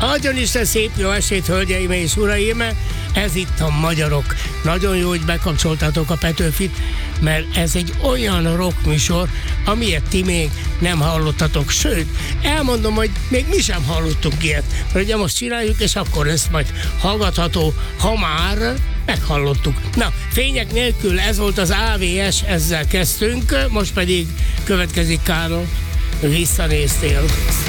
Adjon Isten szép jó estét, hölgyeim és uraim! Ez itt a Magyarok. Nagyon jó, hogy bekapcsoltátok a Petőfit, mert ez egy olyan rock műsor, amilyet ti még nem hallottatok. Sőt, elmondom, hogy még mi sem hallottunk ilyet. Mert ugye most csináljuk, és akkor lesz majd hallgatható, ha már meghallottuk. Na, fények nélkül ez volt az AVS, ezzel kezdtünk, most pedig következik Károly. Visszanéztél.